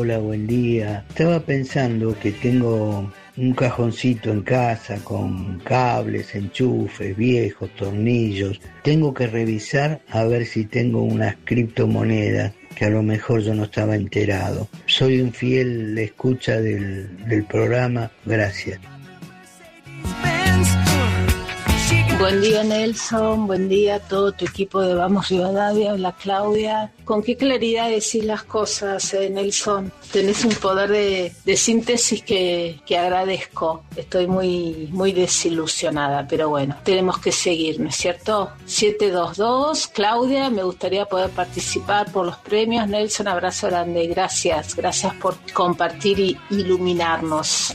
Hola, buen día. Estaba pensando que tengo un cajoncito en casa con cables, enchufes, viejos, tornillos. Tengo que revisar a ver si tengo unas criptomonedas que a lo mejor yo no estaba enterado. Soy un fiel escucha del programa. Gracias. Buen día, Nelson, buen día a todo tu equipo de Vamos Rivadavia. Hola, Claudia. ¿Con qué claridad decís las cosas, Nelson? Tenés un poder de síntesis que agradezco. Estoy muy desilusionada, pero bueno, tenemos que seguir, ¿no es cierto? 722, Claudia, me gustaría poder participar por los premios. Nelson, abrazo grande, gracias por compartir y iluminarnos.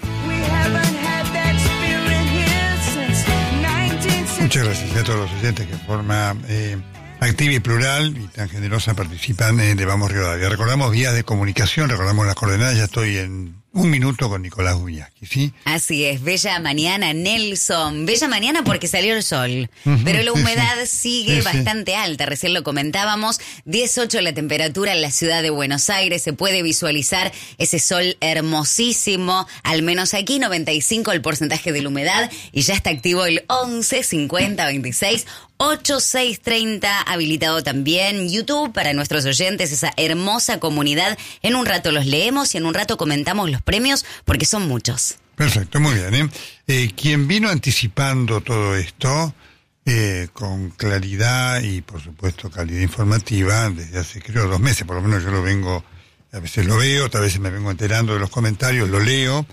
Muchas gracias a todos los oyentes que de forma activa y plural y tan generosa participan de Vamos Rivadavia. Recordamos vías de comunicación, recordamos las coordenadas, ya estoy en un minuto con Nicolás Guñasqui, ¿sí? Así es, bella mañana, Nelson. Bella mañana porque salió el sol, pero la humedad sigue bastante alta, recién lo comentábamos. 18 la temperatura en la ciudad de Buenos Aires, se puede visualizar ese sol hermosísimo, al menos aquí 95 el porcentaje de la humedad y ya está activo el 11 50 26 8630, habilitado también YouTube para nuestros oyentes, esa hermosa comunidad. En un rato los leemos y en un rato comentamos los premios porque son muchos. Perfecto, muy bien. Quien vino anticipando todo esto con claridad y por supuesto calidad informativa desde hace creo 2 meses, por lo menos yo lo vengo, a veces lo veo, otras veces me vengo enterando de los comentarios, lo leo.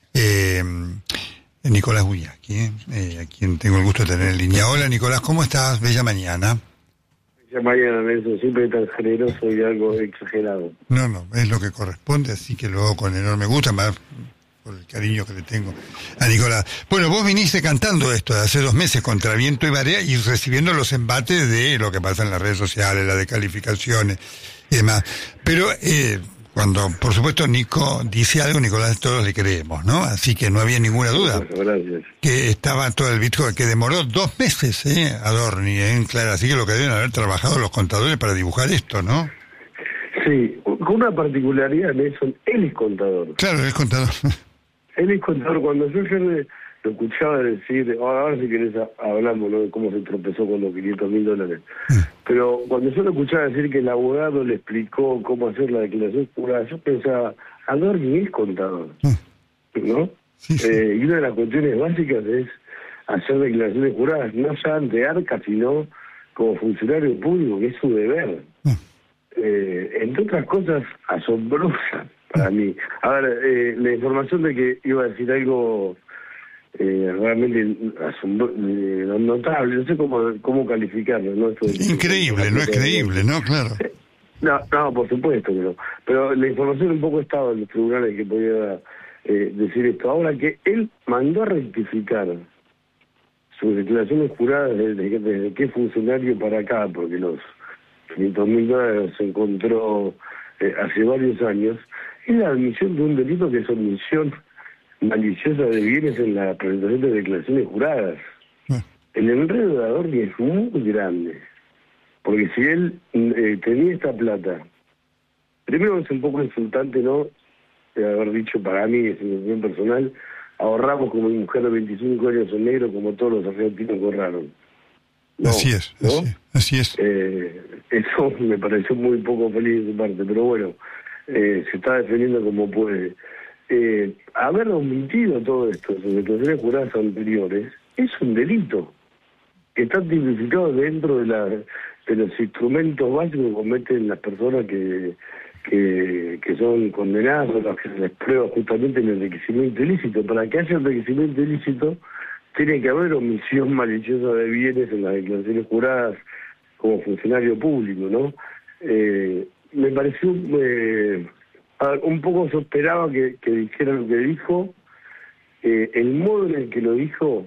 Nicolás Guñasqui, a quien tengo el gusto de tener en línea. Hola Nicolás, ¿cómo estás? Bella mañana. Bella mañana, Nelson, siempre tan generoso y algo exagerado. No, es lo que corresponde, así que lo hago con enorme gusto, más por el cariño que le tengo a Nicolás. Bueno, vos viniste cantando esto de hace 2 meses contra viento y marea y recibiendo los embates de lo que pasa en las redes sociales, las descalificaciones y demás. Pero cuando, por supuesto, Nico dice algo, Nicolás, todos le creemos, ¿no? Así que no había ninguna duda. Gracias. Que estaba todo el Bitcoin, que demoró 2 meses, Adorni, claro. Así que lo que deben haber trabajado los contadores para dibujar esto, ¿no? Sí, con una particularidad, Nelson, él es contador. Claro, él es contador. Él es contador. Cuando yo ayer lo escuchaba decir, ahora si querés hablamos, ¿no?, de cómo se tropezó con los $500,000. Pero cuando yo lo escuchaba decir que el abogado le explicó cómo hacer la declaración jurada, yo pensaba, Adorni es contador, ¿no? Sí. Y una de las cuestiones básicas es hacer declaraciones juradas, no ya ante ARCA, sino como funcionario público, que es su deber. Entre otras cosas, asombrosa para mí. A ver, la información de que iba a decir algo realmente notable, no sé cómo calificarlo, ¿no? Increíble, no es creíble, ¿no? Claro. No, por supuesto que no. Pero la información un poco estaba en los tribunales que podía decir esto. Ahora que él mandó a rectificar sus declaraciones juradas desde qué funcionario para acá, porque los $500,000 se encontró hace varios años, es la admisión de un delito que es omisión maliciosa de bienes en la presentación de declaraciones juradas. El enredo de Adorni es muy grande, porque si él tenía esta plata, primero es un poco insultante, ¿no?, de haber dicho, para mí, es una opinión personal, ahorramos como mi mujer de 25 años en negro como todos los argentinos ahorraron. No, así es, ¿no? Así es. Eso me pareció muy poco feliz de su parte, pero bueno, se está defendiendo como puede. Haber omitido todo esto, sus declaraciones juradas anteriores, es un delito que está tipificado dentro de los instrumentos básicos que cometen las personas que son condenadas o las que se les prueba justamente en el enriquecimiento ilícito. Para que haya enriquecimiento ilícito tiene que haber omisión maliciosa de bienes en las declaraciones juradas como funcionario público, ¿no? Me pareció un poco, yo esperaba que dijera lo que dijo, el modo en el que lo dijo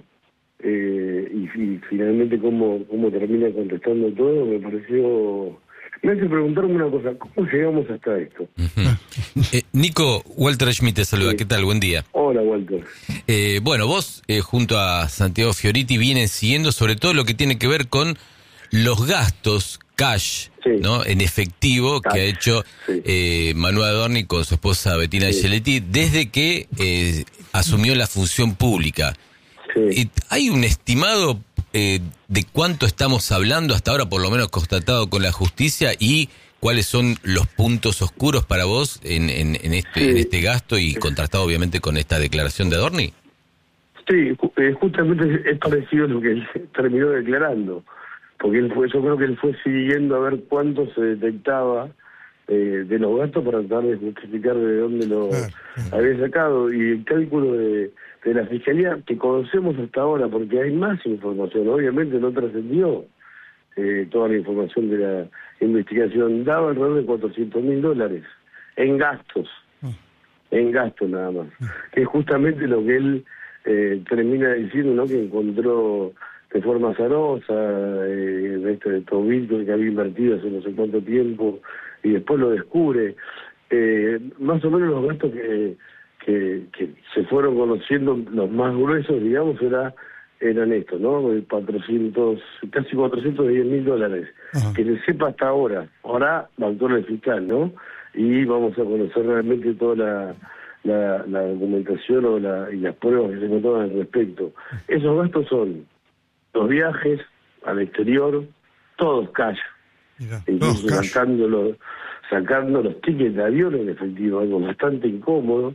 y finalmente cómo termina contestando todo, me pareció... Me hace preguntarme una cosa, ¿cómo llegamos hasta esto? Nico, Walter Schmidt te saluda, ¿qué tal? Buen día. Hola, Walter. Bueno, vos junto a Santiago Fioriti vienen siguiendo sobre todo lo que tiene que ver con los gastos cash, Sí. ¿no? En efectivo, Cash, que ha hecho sí. Manu Adorni con su esposa Bettina Giletti desde que asumió la función pública. Sí. ¿Hay un estimado de cuánto estamos hablando hasta ahora, por lo menos constatado con la justicia, y cuáles son los puntos oscuros para vos en este gasto y contrastado obviamente con esta declaración de Adorni? Sí, justamente es parecido a lo que él terminó declarando, porque yo creo que él fue siguiendo a ver cuánto se detectaba de los gastos para tratar de justificar de dónde lo había sacado, y el cálculo de la Fiscalía que conocemos hasta ahora, porque hay más información, obviamente no trascendió toda la información de la investigación, daba alrededor de $400.000 en gastos nada más, que es justamente lo que él termina diciendo, ¿no? Que encontró de forma azarosa de estos bitcoins que había invertido hace no sé cuánto tiempo, y después lo descubre. Más o menos los gastos que se fueron conociendo, los más gruesos, digamos, eran estos, ¿no? Casi $410.000, que se sepa hasta ahora. Ahora va a actuar el fiscal, ¿no? Y vamos a conocer realmente toda la documentación y las pruebas que se encontraron al respecto. Esos gastos son los viajes al exterior, todos cash, incluso sacando los tickets de avión en efectivo, algo bastante incómodo.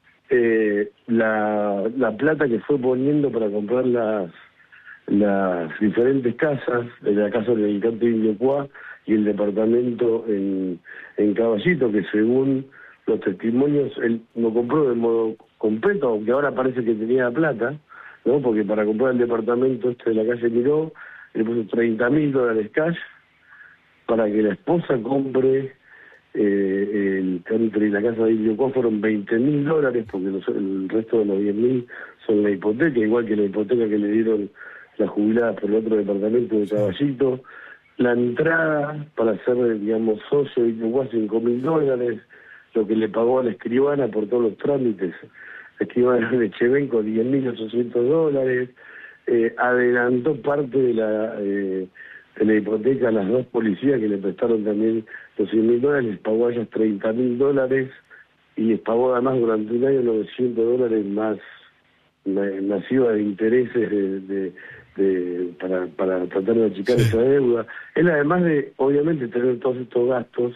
La plata que fue poniendo para comprar las diferentes casas, la casa del Encanto Indio Cuá y el departamento en Caballito, que según los testimonios él lo compró de modo completo, aunque ahora parece que tenía plata, ¿no? Porque para comprar el departamento de la calle Miró le puso $30.000 cash para que la esposa compre el country y la casa de Indio Cuá. Fueron $20.000, porque el resto de los 10.000 son la hipoteca, igual que la hipoteca que le dieron las jubiladas por el otro departamento de Caballito. La entrada para ser, digamos, socio de Indio Cuá, $5.000, lo que le pagó a la escribana por todos los trámites, la escribana de Chevenco, $10.800, adelantó parte de la hipoteca a las dos policías que le prestaron también los $100.000, les pagó a ellas $30.000 y les pagó además durante un año $900 más masiva de intereses para tratar de achicar esa deuda. Él, además de obviamente tener todos estos gastos,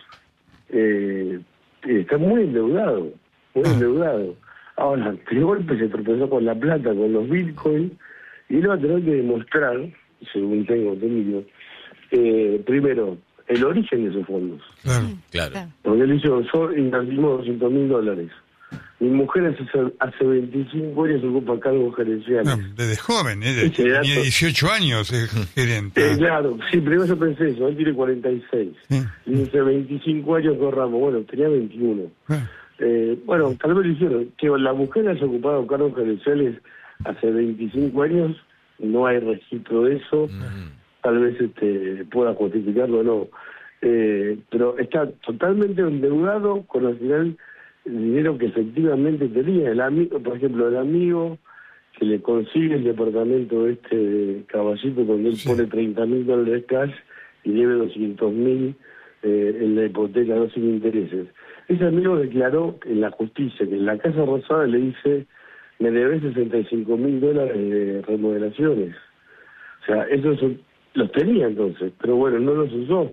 está muy endeudado. Ahora, de golpe se tropezó con la plata, con los bitcoins, y él va a tener que demostrar, según tengo entendido, primero, el origen de esos fondos. Claro. Porque él dijo, yo invertimos $200.000. Mi mujer hace 25 años ocupa cargos gerenciales. Desde joven, tenía 18 años gerente. Claro, sí, primero yo pensé eso, él tiene 46. Y dice 25 años corramos, bueno, tenía 21. Bueno, tal vez lo hicieron. Que la mujer haya ocupado cargos gerenciales hace 25 años, no hay registro de eso. Tal vez pueda justificarlo o no. Pero está totalmente endeudado con al final el dinero que efectivamente tenía. El amigo, por ejemplo, el amigo que le consigue el departamento de Caballito, donde él pone $30.000 cash y debe 200.000 en la hipoteca, no sin intereses. Ese amigo declaró en la justicia que en la Casa Rosada le dice: me debes $65.000 de remodelaciones. O sea, esos los tenía entonces, pero bueno, no los usó.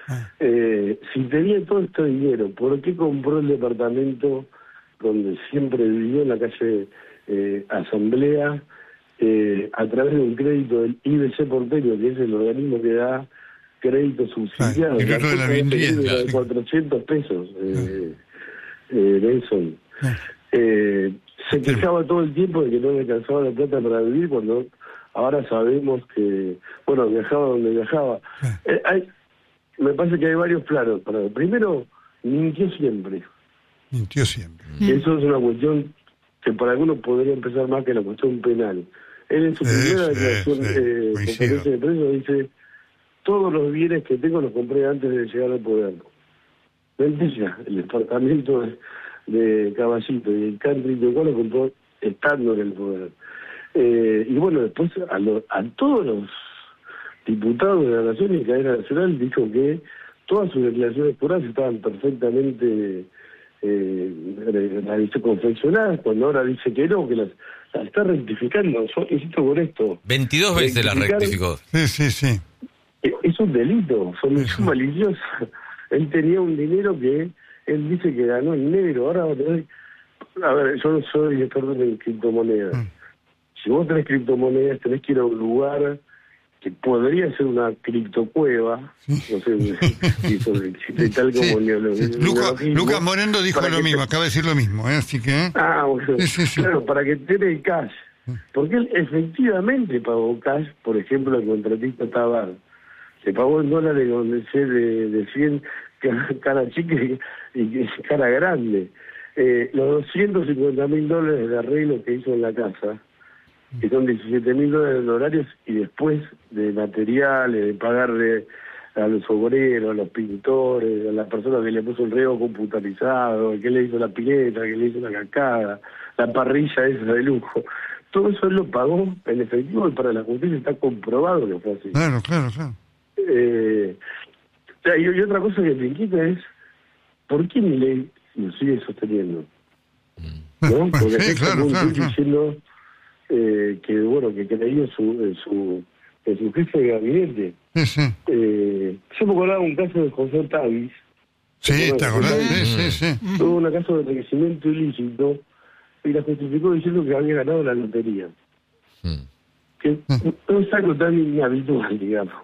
Si tenía todo este dinero, ¿por qué compró el departamento donde siempre vivió, en la calle Asamblea, a través de un crédito del IBC Porteño, que es el organismo que da crédito subsidiado? El crédito de la vivienda. De $400, Nelson. Se quejaba todo el tiempo de que no le alcanzaba la plata para vivir, cuando ahora sabemos que, bueno, viajaba donde viajaba. Me parece que hay varios planos. Primero, mintió siempre. Eso es una cuestión que para algunos podría empezar más que la cuestión penal. Él en su primera declaración conferencia de prensa dice: todos los bienes que tengo los compré antes de llegar al poder. Mentira, el departamento de Caballito y el country de lo compró estando en el poder. Y bueno, después a todos diputado de la Nación y de cadena nacional dijo que todas sus declaraciones juradas estaban perfectamente confeccionadas, cuando ahora dice que no, que las está rectificando. Yo insisto con esto. 22 veces las rectificó. Sí. Es un delito, son maliciosos. Él tenía un dinero que él dice que ganó en negro. Ahora va a tener... A ver, yo no soy experto en criptomonedas. Si vos tenés criptomonedas, tenés que ir a un lugar que podría ser una criptocueva, no sé si eso existe tal como Lucas Morendo dijo lo mismo, acaba de decir lo mismo, así que... bueno, claro, para que tenga el cash. Porque él efectivamente pagó cash, por ejemplo, al contratista Tabar. Se pagó en dólares donde se de 100 cara chica y cara grande. Los $250.000 de arreglo que hizo en la casa, que son $17.000 de horarios y después de materiales, de pagarle a los obreros, a los pintores, a las personas que le puso el riego computarizado, que le hizo la pileta, que le hizo la cascada, la parrilla esa de lujo. Todo eso él lo pagó en efectivo y para la justicia está comprobado que fue así. Claro. Y otra cosa que me inquieta es ¿por qué Milei lo sigue sosteniendo? ¿No? Porque claro. Diciendo que bueno, que creía en su jefe de gabinete. Yo me acordaba un caso de José Tavis. Sí, ¿te acordás? Sí. Tuvo un caso de enriquecimiento ilícito y la justificó diciendo que había ganado la lotería. Que no es algo tan inhabitual, digamos.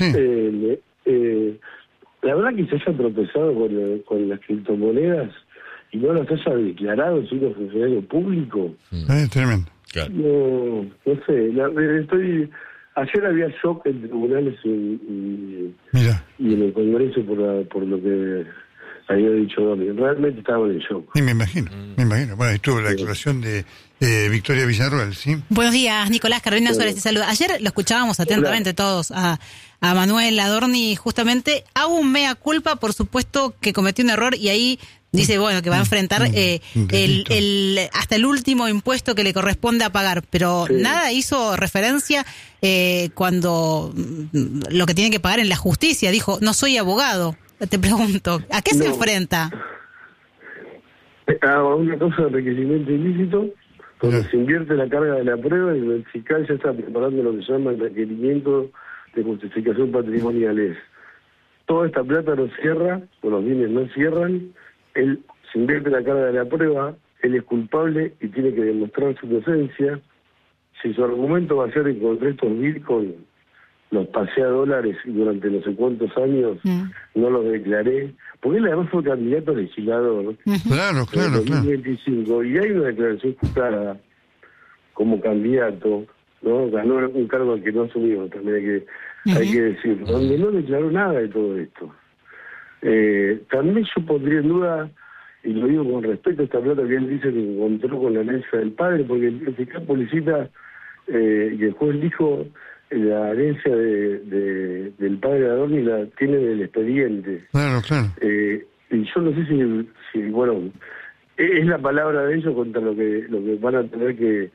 La verdad que se haya tropezado con las criptomonedas y no las haya declarado siendo funcionario público. Tremendo. Claro. No sé. Ayer había shock en tribunales y en el Congreso por lo que había dicho Doni. Realmente estaban en shock. Sí, me imagino. Bueno, ahí estuvo la declaración de Victoria Villarroel, ¿sí? Buenos días, Nicolás. Carolina Suárez te saluda. Ayer lo escuchábamos atentamente todos a Manuel Adorni, justamente. Hago un mea culpa, por supuesto que cometió un error y ahí dice, bueno, que va a enfrentar hasta el último impuesto que le corresponde a pagar, pero nada hizo referencia cuando lo que tiene que pagar en la justicia. Dijo, no soy abogado. Te pregunto, ¿a qué se enfrenta? A una cosa de enriquecimiento ilícito, cuando se invierte la carga de la prueba y el fiscal ya está preparando lo que se llama el requerimiento de justificación patrimonial. Toda esta plata no cierra, o los bienes no cierran, él se invierte la carga de la prueba, él es culpable y tiene que demostrar su inocencia. Si su argumento va a ser encontré estos bitcoins, los pasé a dólares y durante no sé cuántos años no los declaré, porque él además fue candidato a legislador Claro. 2025 y hay una declaración jurada como candidato, ¿no? Ganó un cargo al que no asumió, también hay que decirlo, donde no declaró nada de todo esto. También yo pondría en duda, y lo digo con respecto a esta plata que él dice que encontró con la herencia del padre, porque el fiscal Policita y el juez dijo la herencia del padre de Adorni la tiene en el expediente. Claro. Y yo no sé si bueno, es la palabra de ellos contra lo que van a tener que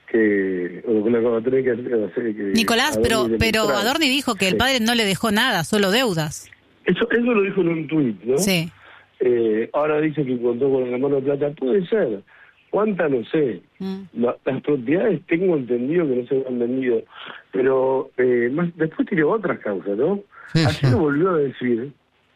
o lo que van a tener que hacer. Nicolás, pero Adorni dijo que el padre no le dejó nada, solo deudas. Eso lo dijo en un tuit, ¿no? Sí. Ahora dice que encontró con la mano de plata. Puede ser. ¿Cuánta? No sé. Las propiedades tengo entendido que no se han vendido. Pero después tiene otras causas, ¿no? Ayer volvió a decir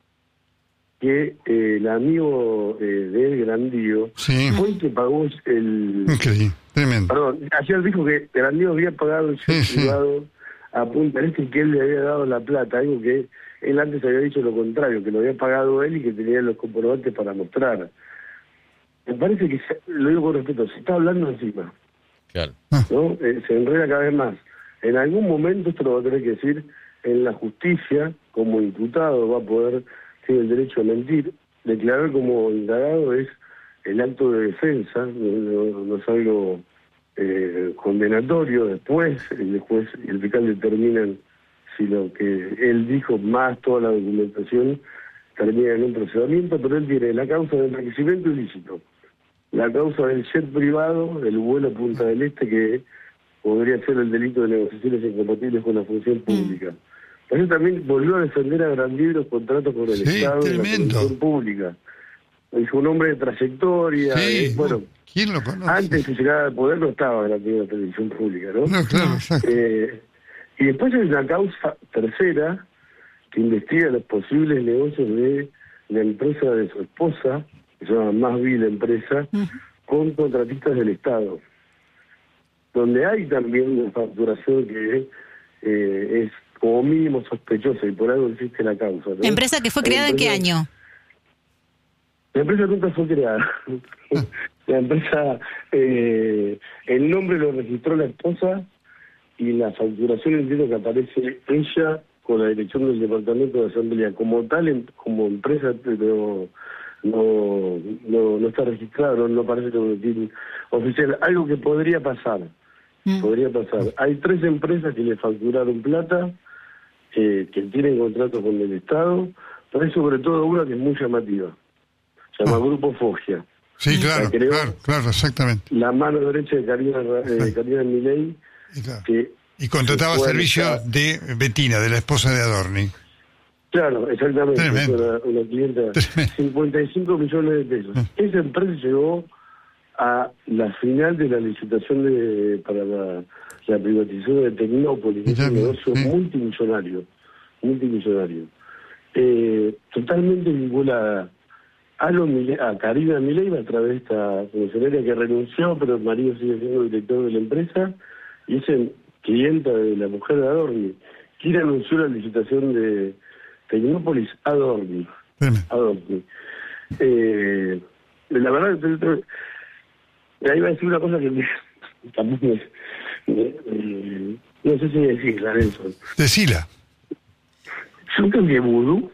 que el amigo de él, Grandío, fue el que pagó el... Tremendo. Perdón, ayer dijo que Grandío había pagado el jet privado a Punta del Este y que él le había dado la plata, algo que él antes había dicho lo contrario, que lo había pagado él y que tenía los comprobantes para mostrar. Me parece que, lo digo con respeto, se está hablando encima. Claro. ¿No? Se enreda cada vez más. En algún momento esto lo va a tener que decir en la justicia, como imputado va a poder, tiene el derecho a mentir. Declarar como indagado es el acto de defensa, no es algo condenatorio. Después el juez y el fiscal determinan si lo que él dijo más toda la documentación termina en un procedimiento, pero él tiene la causa del enriquecimiento ilícito, la causa del jet privado, del vuelo a Punta del Este, que podría ser el delito de negociaciones incompatibles con la función pública. Pero también volvió a defender a Grandí los contratos con el Estado y la televisión pública. Es un hombre de trayectoria. Sí, bueno, ¿quién lo conoce? Antes de llegar al poder no estaba Grandí en la televisión pública, ¿no? No, claro, exacto. Y después hay una causa tercera que investiga los posibles negocios de la empresa de su esposa, que se llama Más Vil Empresa, con contratistas del Estado, donde hay también una facturación que es como mínimo sospechosa y por algo existe la causa, ¿no? ¿Empresa que fue creada en qué año? La empresa nunca fue creada. La empresa, el nombre lo registró la esposa y la facturación entiendo que aparece ella con la dirección del departamento de asamblea. Como tal, como empresa, pero no está registrado, no parece que lo tiene oficial. Algo que podría pasar. Podría pasar. Hay 3 empresas que le facturaron plata, que tienen contratos con el Estado, pero hay sobre todo una que es muy llamativa. Se llama Grupo Foggia. Sí, claro, claro, exactamente. La mano derecha de Karina Milei. Claro. Y contrataba servicio de Bettina, de la esposa de Adorni. Claro, exactamente. Tremendo. Una clienta, 55 millones de pesos. Esa empresa llegó a la final de la licitación para la privatización de Tecnópolis, que es un negocio multimillonario. Totalmente vinculada a Karina Milei a través de esta funcionaria que renunció, pero el marido sigue siendo director de la empresa, y es clienta de la mujer de Adorni. ¿Quién anunció la licitación de Tecnópolis? Adorni. La verdad, ahí va a decir una cosa que también no sé si decirla, Nelson. Decila. Yo creo que vudú,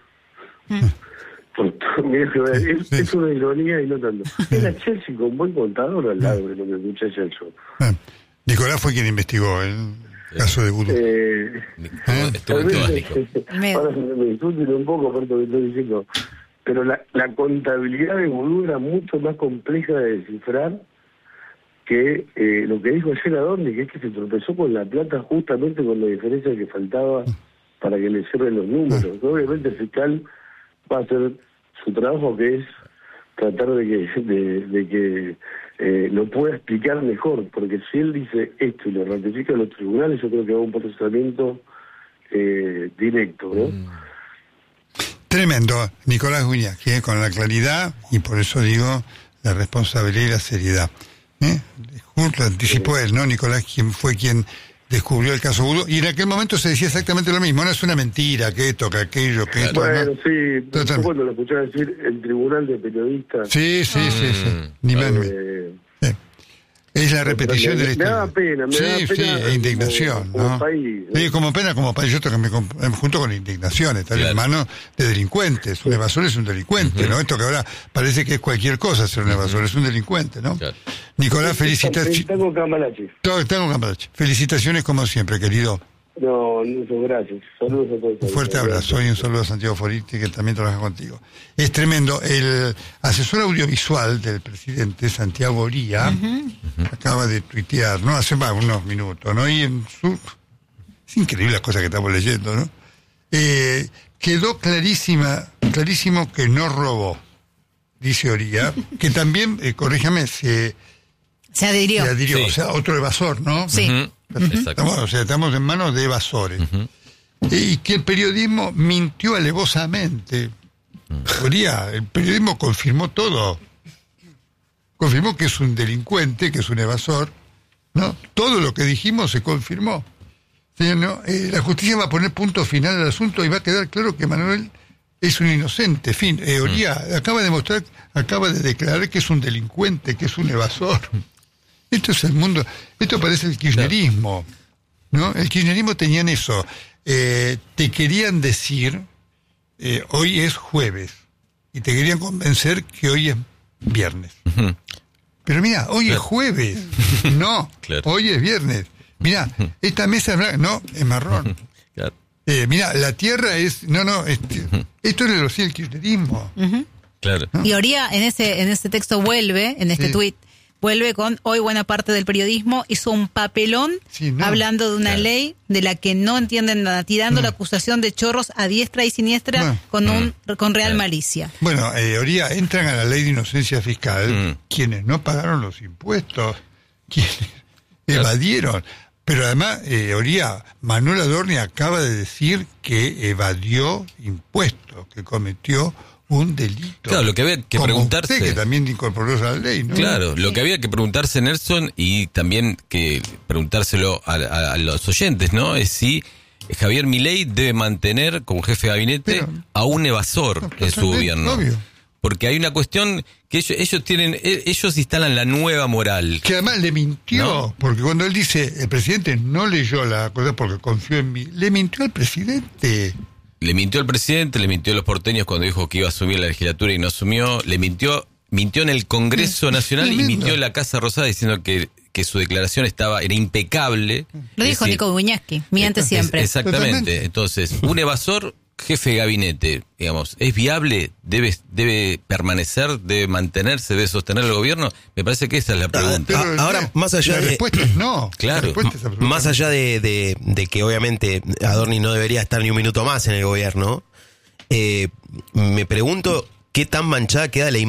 es una ironía y no tanto. Es la Chelsea con buen contador al lado de lo que escuché yo. Nicolás fue quien investigó el caso de vudú. Ahora me disfruten un poco por lo que estoy diciendo, pero la contabilidad de vudú era mucho más compleja de descifrar que lo que dijo ayer Adorni, que es que se tropezó con la plata justamente con la diferencia que faltaba para que le cierren los números. Obviamente el fiscal va a hacer su trabajo, que es tratar de que lo pueda explicar mejor, porque si él dice esto y lo ratifica en los tribunales, yo creo que va a un procesamiento directo, ¿no? Tremendo, Nicolás Guiñac, con la claridad, y por eso digo la responsabilidad y la seriedad. Justo anticipó él, ¿no? Nicolás, quien descubrió el caso vudú, y en aquel momento se decía exactamente lo mismo, no es una mentira, que esto, que aquello, que esto. Bueno, ¿no? Sí, yo cuando lo escuchaba decir el tribunal de periodistas. Sí, ni menos. Es la repetición de la historia. Me da pena, e indignación, como ¿no? país, ¿no? Sí, como país, yo también junto con la indignación, está en manos de delincuentes. Un evasor es un delincuente, ¿no? Esto que ahora parece que es cualquier cosa ser un evasor, es un delincuente, ¿no? Claro. Nicolás, felicitaciones. Tengo Cambalache. Felicitaciones como siempre, querido. No, muchas gracias. Saludos a todos. Un fuerte abrazo y un saludo a Santiago Foritti, que también trabaja contigo. Es tremendo. El asesor audiovisual del presidente, Santiago Oría, acaba de tuitear, ¿no? Hace unos minutos, ¿no? Y es increíble las cosas que estamos leyendo, ¿no? Quedó clarísimo que no robó, dice Oría, que también, corríjame, se adhirió. Sí. O sea, otro evasor, ¿no? Sí. Estamos en manos de evasores. Y que el periodismo mintió alevosamente. El periodismo confirmó todo. Confirmó que es un delincuente, que es un evasor, ¿no? Todo lo que dijimos se confirmó. ¿No? La justicia va a poner punto final al asunto y va a quedar claro que Manuel es un inocente. Fin, Oría acaba de declarar que es un delincuente, que es un evasor. Esto es el mundo, esto parece el kirchnerismo, ¿no? El kirchnerismo tenían eso, te querían decir, hoy es jueves, y te querían convencer que hoy es viernes. Pero mira, hoy es jueves, no, hoy es viernes. Mira, esta mesa es blanca, no, es marrón. Mira, la tierra es, esto es lo el kirchnerismo. ¿No? Y Oría en ese texto vuelve, en este tuit, vuelve con hoy buena parte del periodismo hizo un papelón hablando de una ley de la que no entienden nada, tirando la acusación de chorros a diestra y siniestra con real malicia. Bueno, Oría, entran a la ley de inocencia fiscal quienes no pagaron los impuestos, quienes evadieron. Pero además, Oría, Manuel Adorni acaba de decir que evadió impuestos, que cometió un delito. Claro, lo que había que preguntarse... Usted, que también incorporó esa ley, ¿no? Claro, lo que había que preguntarse, Nelson, y también que preguntárselo a los oyentes, ¿no? Es si Javier Milei debe mantener como jefe de gabinete a un evasor en su gobierno. Obvio. Porque hay una cuestión que ellos instalan la nueva moral. Que además le mintió, ¿no? Porque cuando él dice, el presidente no leyó la cosa porque confió en mí, le mintió al presidente. Le mintió al presidente, le mintió a los porteños cuando dijo que iba a asumir la legislatura y no asumió, le mintió en el Congreso Nacional y mintió en la Casa Rosada diciendo que su declaración era impecable. Lo dijo Nico Buñaski, miente siempre. Exactamente. Totalmente. Entonces, un evasor jefe de gabinete, digamos, ¿es viable? ¿Debe permanecer? ¿Debe mantenerse? ¿Debe sostener el gobierno? Me parece que esa es la pregunta. Ahora, más allá la de... respuesta es no. Claro. Más allá de que obviamente Adorni no debería estar ni un minuto más en el gobierno, me pregunto qué tan manchada queda la imagen